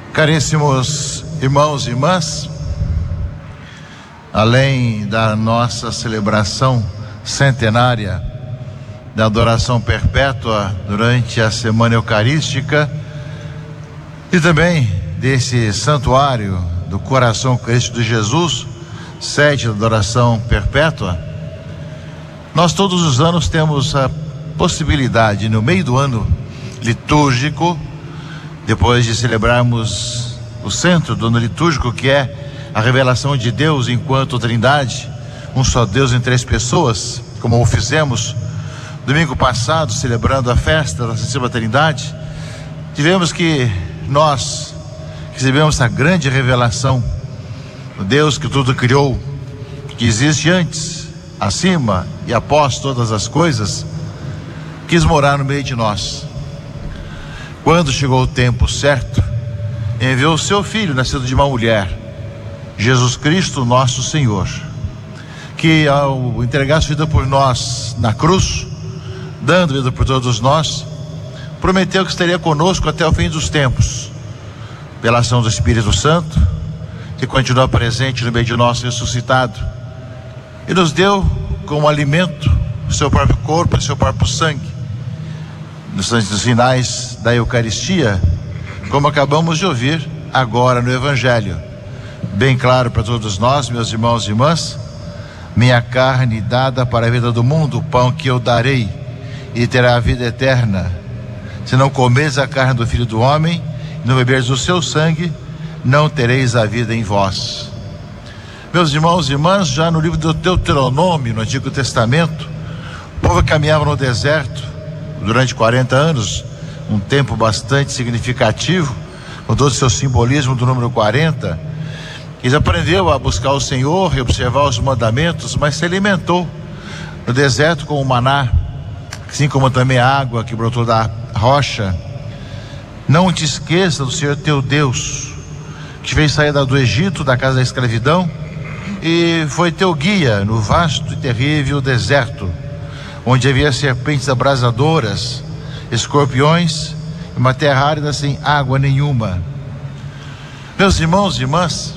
Caríssimos irmãos e irmãs, além da nossa celebração centenária da adoração perpétua durante a Semana Eucarística e também desse santuário do Coração Cristo de Jesus, sede da adoração perpétua, nós todos os anos temos a possibilidade, no meio do ano litúrgico, depois de celebrarmos o centro do ano litúrgico, que é a revelação de Deus enquanto Trindade, um só Deus em três pessoas, como o fizemos domingo passado, celebrando a festa da Santíssima Trindade. Tivemos que nós recebemos a grande revelação do Deus que tudo criou, que existe antes, acima e após todas as coisas, quis morar no meio de nós. Quando chegou o tempo certo, enviou o seu Filho, nascido de uma mulher, Jesus Cristo, nosso Senhor, que ao entregar sua vida por nós na cruz, dando vida por todos nós, prometeu que estaria conosco até o fim dos tempos, pela ação do Espírito Santo, que continua presente no meio de nós, ressuscitado, e nos deu como alimento o seu próprio corpo e o seu próprio sangue, nos sinais da Eucaristia, como acabamos de ouvir agora no Evangelho. Bem claro para todos nós, meus irmãos e irmãs: minha carne dada para a vida do mundo, o pão que eu darei, e terá a vida eterna. Se não comeis a carne do Filho do Homem, e não beberes o seu sangue, não tereis a vida em vós. Meus irmãos e irmãs, já no livro do Deuteronômio, no Antigo Testamento, o povo caminhava no deserto durante 40 anos, um tempo bastante significativo, com todo o seu simbolismo do número 40. Eles aprendeu a buscar o Senhor e observar os mandamentos, mas se alimentou no deserto com o maná, assim como também a água que brotou da rocha. Não te esqueça do Senhor teu Deus, que te fez sair do Egito, da casa da escravidão, e foi teu guia no vasto e terrível deserto, onde havia serpentes abrasadoras, escorpiões e uma terra árida sem água nenhuma. Meus irmãos e irmãs,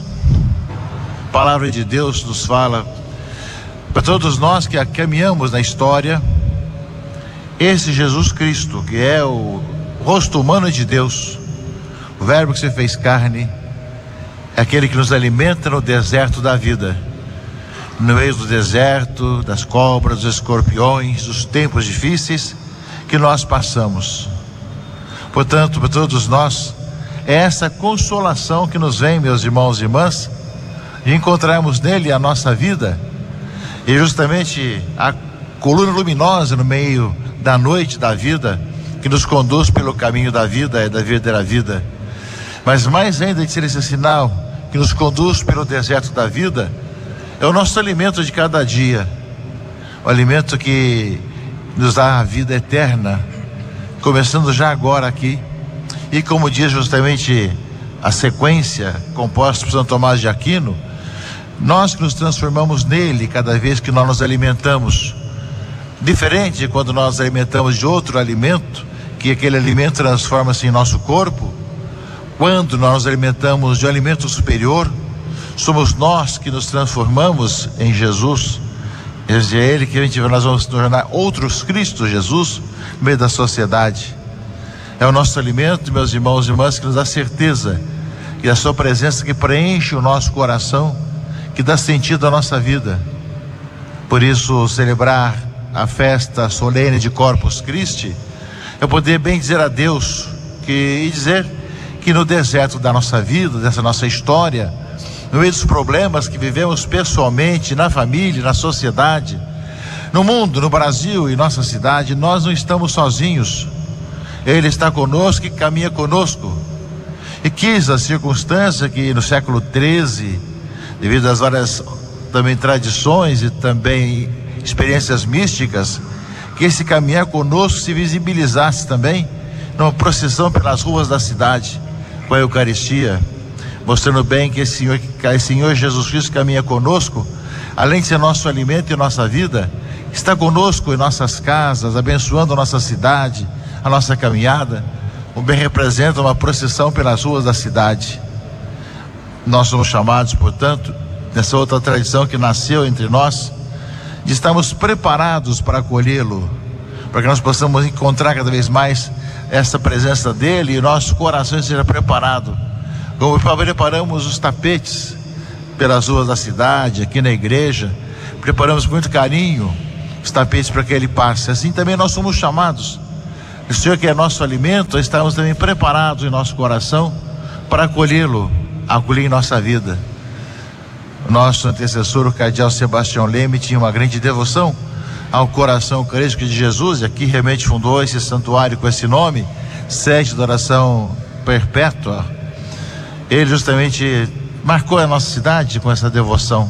a palavra de Deus nos fala para todos nós que caminhamos na história. Esse Jesus Cristo, que é o rosto humano de Deus, o Verbo que se fez carne, é aquele que nos alimenta no deserto da vida, no meio do deserto, das cobras, dos escorpiões, dos tempos difíceis que nós passamos. Portanto, para todos nós, é essa consolação que nos vem, meus irmãos e irmãs, de encontrarmos nele a nossa vida, e justamente a coluna luminosa no meio da noite da vida, que nos conduz pelo caminho da vida e da verdadeira vida. Mas mais ainda de ser esse sinal que nos conduz pelo deserto da vida, é o nosso alimento de cada dia, o alimento que nos dá a vida eterna, começando já agora aqui. E como diz justamente a sequência composta por São Tomás de Aquino, nós que nos transformamos nele cada vez que nós nos alimentamos, diferente de quando nós nos alimentamos de outro alimento, que aquele alimento transforma-se em nosso corpo. Quando nós nos alimentamos de um alimento superior, somos nós que nos transformamos em Jesus. É Ele que nós vamos tornar outros Cristo Jesus no meio da sociedade. É o nosso alimento, meus irmãos e irmãs, que nos dá certeza, e a sua presença que preenche o nosso coração, que dá sentido à nossa vida. Por isso, celebrar a festa solene de Corpus Christi é poder bem dizer a Deus e dizer que no deserto da nossa vida, dessa nossa história, no meio dos problemas que vivemos pessoalmente, na família, na sociedade, no mundo, no Brasil e nossa cidade, nós não estamos sozinhos. Ele está conosco e caminha conosco. E quis a circunstância que no século XIII, devido às várias também tradições e também experiências místicas, que esse caminhar conosco se visibilizasse também numa procissão pelas ruas da cidade, com a Eucaristia, mostrando bem que esse Senhor Jesus Cristo caminha conosco, além de ser nosso alimento e nossa vida, está conosco em nossas casas, abençoando a nossa cidade, a nossa caminhada, bem representa uma procissão pelas ruas da cidade. Nós somos chamados, portanto, nessa outra tradição que nasceu entre nós, de estarmos preparados para acolhê-lo, para que nós possamos encontrar cada vez mais essa presença dele e nosso coração esteja preparado. Como preparamos os tapetes pelas ruas da cidade, aqui na igreja, preparamos com muito carinho os tapetes para que ele passe. Assim também nós somos chamados, o Senhor que é nosso alimento, estamos também preparados em nosso coração para acolhê-lo, acolher em nossa vida. O nosso antecessor, o cardeal Sebastião Leme, tinha uma grande devoção ao coração eucarístico de Jesus, e aqui realmente fundou esse santuário com esse nome, Sede de Adoração Perpétua. Ele justamente marcou a nossa cidade com essa devoção.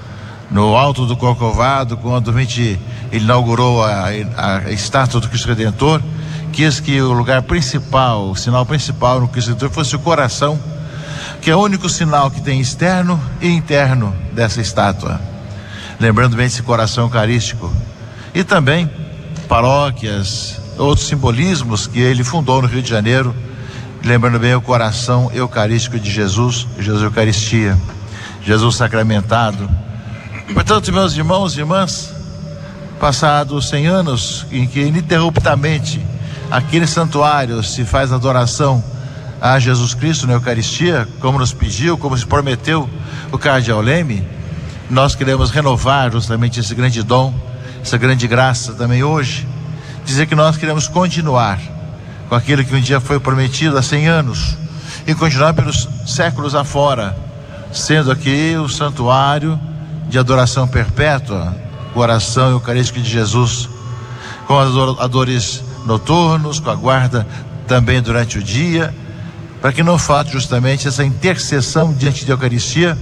No alto do Corcovado, quando ele inaugurou a estátua do Cristo Redentor, quis que o lugar principal, o sinal principal no Cristo Redentor fosse o coração, que é o único sinal que tem externo e interno dessa estátua. Lembrando bem esse coração eucarístico. E também paróquias, outros simbolismos que ele fundou no Rio de Janeiro, lembrando bem o coração eucarístico de Jesus, Jesus Eucaristia, Jesus sacramentado. Portanto, meus irmãos e irmãs, passados 100 anos em que ininterruptamente aquele santuário se faz adoração a Jesus Cristo na Eucaristia, como nos pediu, como se prometeu o cardeal Leme, nós queremos renovar justamente esse grande dom, essa grande graça também hoje, dizer que nós queremos continuar com aquilo que um dia foi prometido há 100 anos e continuar pelos séculos afora, sendo aqui o santuário de adoração perpétua, coração eucarístico de Jesus, com adores noturnos, com a guarda também durante o dia, para que não falte justamente essa intercessão diante da Eucaristia,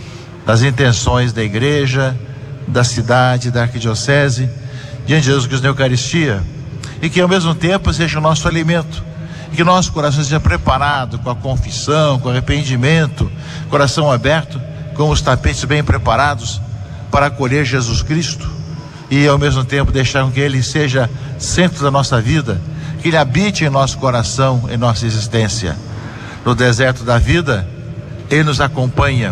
das intenções da igreja, da cidade, da arquidiocese, diante de Jesus Cristo na Eucaristia, e que ao mesmo tempo seja o nosso alimento, e que nosso coração seja preparado com a confissão, com o arrependimento, coração aberto, com os tapetes bem preparados para acolher Jesus Cristo e ao mesmo tempo deixar com que Ele seja centro da nossa vida, que Ele habite em nosso coração, em nossa existência. No deserto da vida, Ele nos acompanha,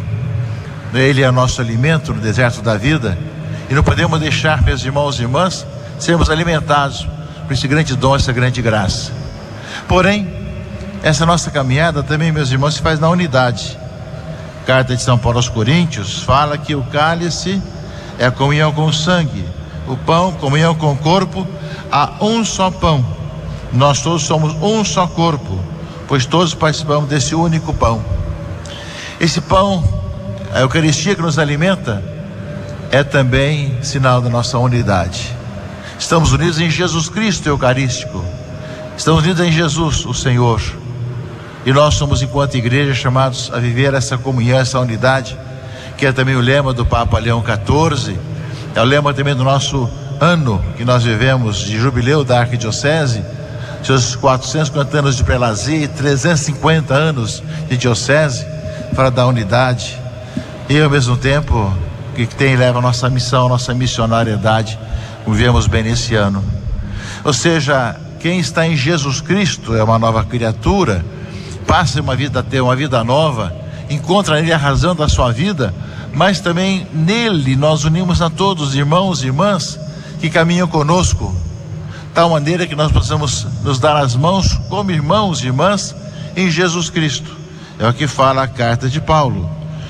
Ele é nosso alimento no deserto da vida, e não podemos deixar, meus irmãos e irmãs, sermos alimentados por esse grande dom, essa grande graça. Porém, essa nossa caminhada também, meus irmãos, se faz na unidade. Carta de São Paulo aos Coríntios fala que o cálice é a comunhão com o sangue, o pão, comunhão com o corpo. Há um só pão, nós todos somos um só corpo, pois todos participamos desse único pão. Esse pão, a Eucaristia que nos alimenta, é também sinal da nossa unidade. Estamos unidos em Jesus Cristo Eucarístico, estamos unidos em Jesus, o Senhor. E nós somos, enquanto igreja, chamados a viver essa comunhão, essa unidade, que é também o lema do Papa Leão XIV, é o lema também do nosso ano que nós vivemos de jubileu da arquidiocese, seus 450 anos de prelazia e 350 anos de diocese, para dar unidade, e ao mesmo tempo que leva a nossa missão, a nossa missionariedade, como vemos bem nesse ano. Ou seja, quem está em Jesus Cristo é uma nova criatura, passa a ter uma vida nova, encontra nele a razão da sua vida, mas também nele nós unimos a todos, irmãos e irmãs, que caminham conosco, tal maneira que nós possamos nos dar as mãos como irmãos e irmãs em Jesus Cristo. É o que fala a carta de Paulo.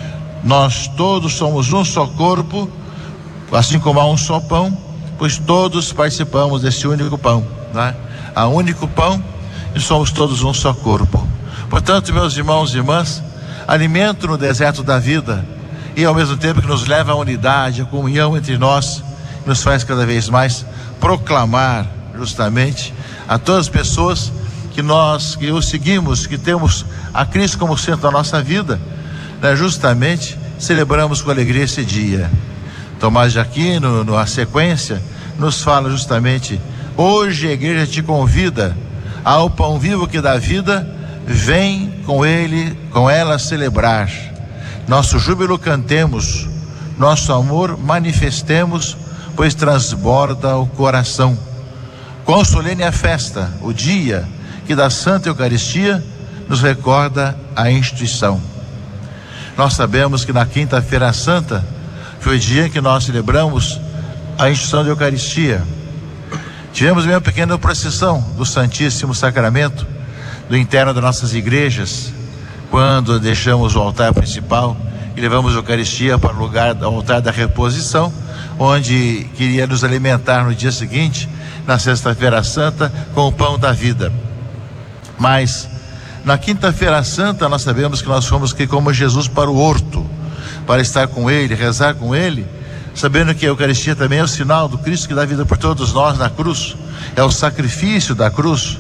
Nós todos somos um só corpo, assim como há um só pão, pois todos participamos desse único pão, né? Há um único pão e somos todos um só corpo. Portanto, meus irmãos e irmãs, alimento no deserto da vida, e ao mesmo tempo que nos leva à unidade, à comunhão entre nós, nos faz cada vez mais proclamar justamente a todas as pessoas que o seguimos, que temos a Cristo como centro da nossa vida, né? Justamente celebramos com alegria esse dia. Tomás de Aquino, na sequência, nos fala justamente: hoje a igreja te convida ao pão vivo que dá vida, vem com ela celebrar. Nosso júbilo cantemos, nosso amor manifestemos, pois transborda o coração. Quão solene a festa, o dia que da Santa Eucaristia nos recorda a instituição. Nós sabemos que na Quinta-feira Santa foi o dia em que nós celebramos a instituição da Eucaristia. Tivemos uma pequena procissão do Santíssimo Sacramento do interno das nossas igrejas, quando deixamos o altar principal e levamos a Eucaristia para o lugar do altar da reposição, onde queria nos alimentar no dia seguinte, na Sexta-feira Santa, com o pão da vida. Mas na Quinta-feira Santa nós sabemos que nós fomos que como Jesus para o horto, para estar com Ele, rezar com Ele, sabendo que a Eucaristia também é o sinal do Cristo que dá vida por todos nós na cruz, é o sacrifício da cruz.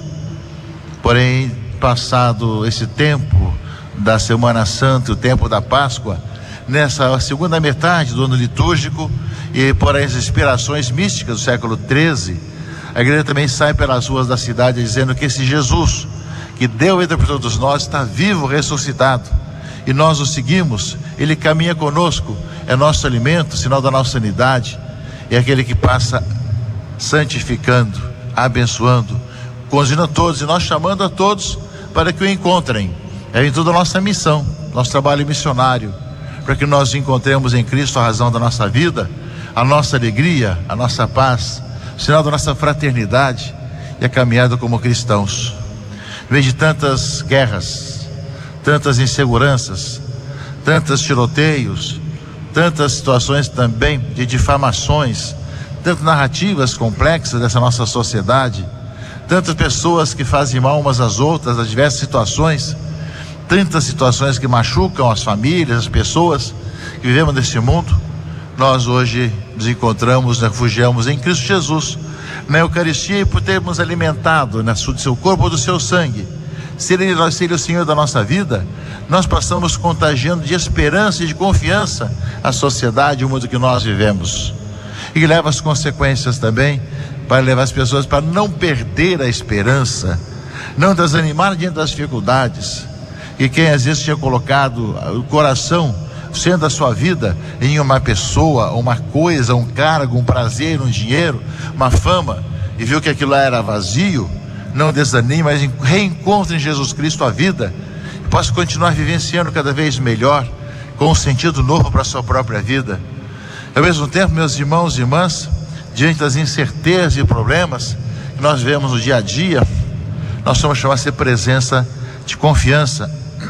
Porém, passado esse tempo da Semana Santa, o tempo da Páscoa, nessa segunda metade do ano litúrgico e por as inspirações místicas do século XIII, a igreja também sai pelas ruas da cidade dizendo que esse Jesus que deu vida por todos nós está vivo, ressuscitado, e nós o seguimos. Ele caminha conosco, é nosso alimento, sinal da nossa unidade, é aquele que passa santificando, abençoando, conduzindo a todos, e nós chamando a todos para que o encontrem. É em toda a nossa missão, nosso trabalho missionário, para que nós encontremos em Cristo a razão da nossa vida, a nossa alegria, a nossa paz, o sinal da nossa fraternidade e a caminhada como cristãos. No meio de tantas guerras, tantas inseguranças, tantos tiroteios, tantas situações também de difamações, tantas narrativas complexas dessa nossa sociedade, tantas pessoas que fazem mal umas às outras, as diversas situações, tantas situações que machucam as famílias, as pessoas que vivemos nesse mundo. Nós hoje nos encontramos, nos refugiamos em Cristo Jesus, na Eucaristia, e por termos alimentado do seu corpo ou do seu sangue, se ele é o Senhor da nossa vida, nós passamos contagiando de esperança e de confiança a sociedade e o mundo que nós vivemos, e que leva as consequências também para levar as pessoas para não perder a esperança, não desanimar diante das dificuldades. E quem às vezes tinha colocado o coração, sendo a sua vida, em uma pessoa, uma coisa, um cargo, um prazer, um dinheiro, uma fama, e viu que aquilo era vazio, não desanime, mas reencontre em Jesus Cristo a vida, e possa continuar vivenciando cada vez melhor, com um sentido novo para a sua própria vida. Ao mesmo tempo, meus irmãos e irmãs, diante das incertezas e problemas que nós vemos no dia a dia, nós somos chamados a ser presença de confiança,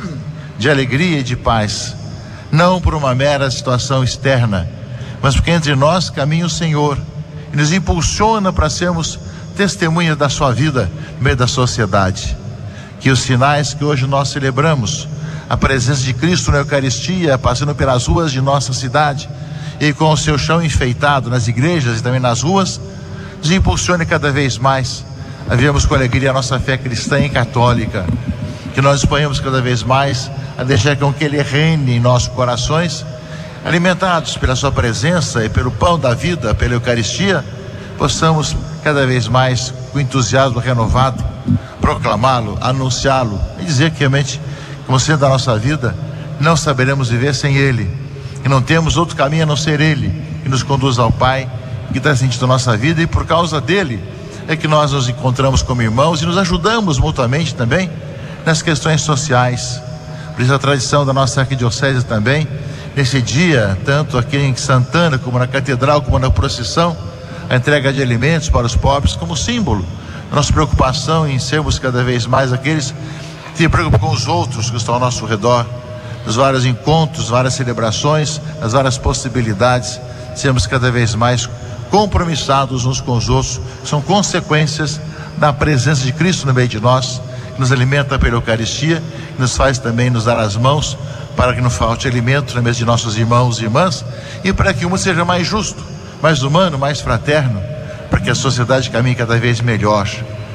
de alegria e de paz, não por uma mera situação externa, mas porque entre nós caminha o Senhor e nos impulsiona para sermos testemunhas da sua vida no meio da sociedade. Que os sinais que hoje nós celebramos, a presença de Cristo na Eucaristia, passando pelas ruas de nossa cidade e com o seu chão enfeitado nas igrejas e também nas ruas, nos impulsione cada vez mais a vivermos com alegria a nossa fé cristã e católica, que nós disponhamos cada vez mais a deixar com que Ele reine em nossos corações, alimentados pela sua presença e pelo pão da vida, pela Eucaristia, possamos cada vez mais, com entusiasmo renovado, proclamá-lo, anunciá-lo e dizer que realmente, como sendo da nossa vida, não saberemos viver sem Ele, e não temos outro caminho a não ser Ele, que nos conduz ao Pai, que dá sentido à nossa vida, e por causa dele é que nós nos encontramos como irmãos e nos ajudamos mutuamente também nas questões sociais. Por isso a tradição da nossa arquidiocese também, nesse dia, tanto aqui em Santana, como na catedral, como na procissão, a entrega de alimentos para os pobres, como símbolo da nossa preocupação em sermos cada vez mais aqueles que se preocupam com os outros que estão ao nosso redor, nos vários encontros, várias celebrações, nas várias possibilidades, sermos cada vez mais compromissados uns com os outros, que são consequências da presença de Cristo no meio de nós, que nos alimenta pela Eucaristia, que nos faz também nos dar as mãos para que não falte alimento na mesa de nossos irmãos e irmãs, e para que o mundo seja mais justo, mais humano, mais fraterno, para que a sociedade caminhe cada vez melhor.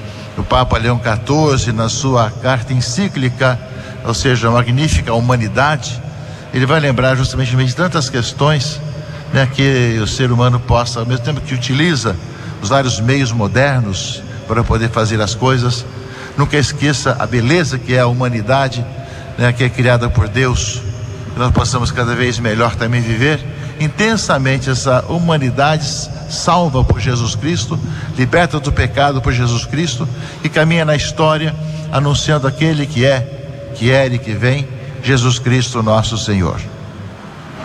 O Papa Leão XIV, na sua carta encíclica, ou seja, a magnífica humanidade, ele vai lembrar justamente no meio de tantas questões, né, que o ser humano possa, ao mesmo tempo que utiliza os vários meios modernos para poder fazer as coisas, nunca esqueça a beleza que é a humanidade, né, que é criada por Deus, que nós possamos cada vez melhor também viver intensamente essa humanidade salva por Jesus Cristo, liberta do pecado por Jesus Cristo e caminha na história anunciando aquele que é, que era e que vem, Jesus Cristo nosso Senhor.